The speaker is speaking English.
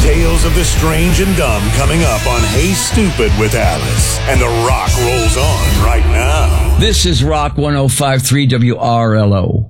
Tales of the strange and dumb coming up on Hey Stupid with Alice. And The Rock rolls on right now. This is Rock 105.3 WRLO.